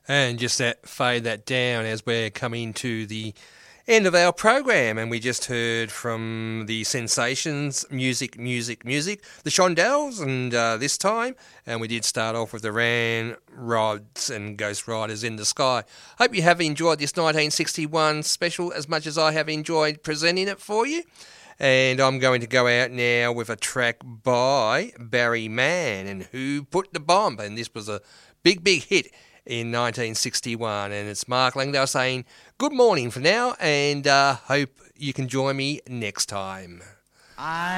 And just fade that down as we're coming to the end of our program, and we just heard from the Sensations, music, the Shondells, and this time, and we did start off with the Ramrods and Ghost Riders in the Sky. Hope you have enjoyed this 1961 special as much as I have enjoyed presenting it for you. And I'm going to go out now with a track by Barry Mann and Who Put the Bomb, and this was a big hit in 1961, and it's Mark Langdale saying good morning for now, and hope you can join me next time.